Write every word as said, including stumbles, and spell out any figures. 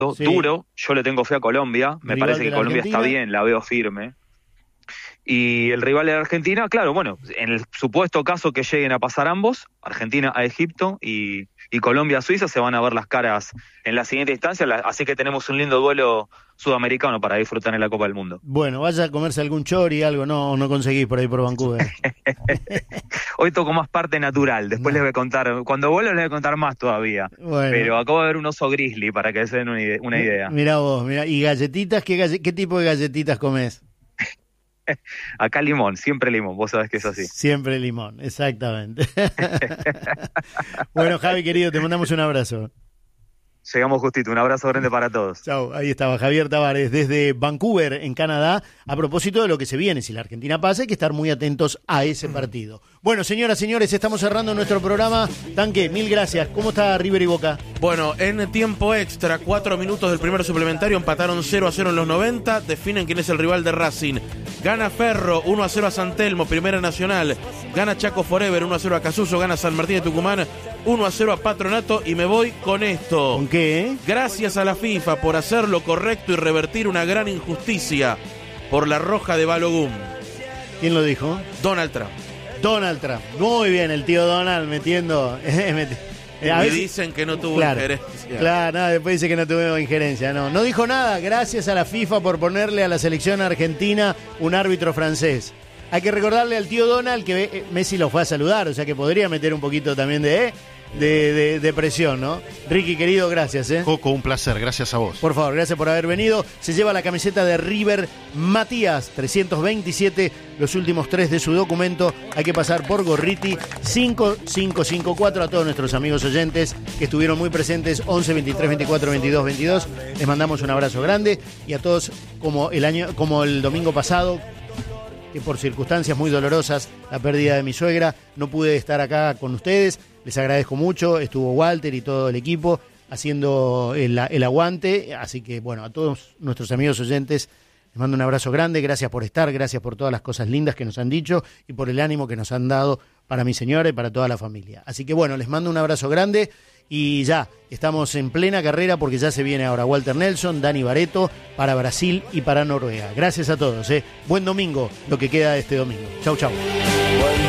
sí. duro. Yo le tengo fe a Colombia, me Rival parece de que la Colombia Argentina. está bien, la veo firme. Y el rival de Argentina, claro, bueno, en el supuesto caso que lleguen a pasar ambos, Argentina a Egipto y, y Colombia a Suiza, se van a ver las caras en la siguiente instancia, la, así que tenemos un lindo duelo sudamericano para disfrutar en la Copa del Mundo. Bueno, vaya a comerse algún chori, algo, no, no conseguís por ahí por Vancouver. Hoy toco más parte natural, después No. les voy a contar, cuando vuelva les voy a contar más todavía. Bueno. Pero acabo de ver un oso grizzly para que se den una idea. Una idea. Mirá vos, mirá. ¿Y galletitas? ¿Qué, galle- qué tipo de galletitas comés? Acá limón, siempre limón, vos sabés que es así. Siempre limón, exactamente. Bueno, Javi, querido, te mandamos un abrazo. Llegamos justito, un abrazo grande para todos. Chau, ahí estaba Javier Tavares desde Vancouver, en Canadá, a propósito de lo que se viene. Si la Argentina pasa, hay que estar muy atentos a ese partido. Bueno, señoras, señores, estamos cerrando nuestro programa. Tanque, mil gracias. ¿Cómo está River y Boca? Bueno, en tiempo extra, cuatro minutos del primer suplementario, empataron cero a cero en los noventa, definen quién es el rival de Racing. Gana Ferro, uno a cero a San Telmo, Primera Nacional. Gana Chaco Forever, uno a cero a Casuso. Gana San Martín de Tucumán, uno a cero a Patronato. Y me voy con esto. ¿Con qué? Gracias a la FIFA por hacer lo correcto y revertir una gran injusticia por la roja de Balogun. ¿Quién lo dijo? Donald Trump. Donald Trump. Muy bien, el tío Donald metiendo... meti- eh, a Y veces- dicen que no tuvo Claro, injerencia. claro, no, después dice que no tuvimos injerencia. No, no dijo nada. Gracias a la FIFA por ponerle a la selección argentina un árbitro francés. Hay que recordarle al tío Donald que eh, Messi lo fue a saludar, o sea que podría meter un poquito también de, eh, de, de, de presión, ¿no? Ricky, querido, gracias, ¿eh? Coco, un placer, gracias a vos. Por favor, gracias por haber venido. Se lleva la camiseta de River Matías, trescientos veintisiete, los últimos tres de su documento. Hay que pasar por Gorriti, cinco cinco cinco cuatro. A todos nuestros amigos oyentes que estuvieron muy presentes, once, veintitrés, veinticuatro, veintidós, veintidós. Les mandamos un abrazo grande. Y a todos, como el año, como el domingo pasado, que por circunstancias muy dolorosas, la pérdida de mi suegra, no pude estar acá con ustedes. Les agradezco mucho. Estuvo Walter y todo el equipo haciendo el, el aguante. Así que, bueno, a todos nuestros amigos oyentes les mando un abrazo grande. Gracias por estar, gracias por todas las cosas lindas que nos han dicho y por el ánimo que nos han dado para mi señora y para toda la familia. Así que, bueno, les mando un abrazo grande. Y ya, estamos en plena carrera porque ya se viene ahora Walter Nelson, Dani Barreto, para Brasil y para Noruega. Gracias a todos, ¿eh? Buen domingo, lo que queda de este domingo. Chau, chau.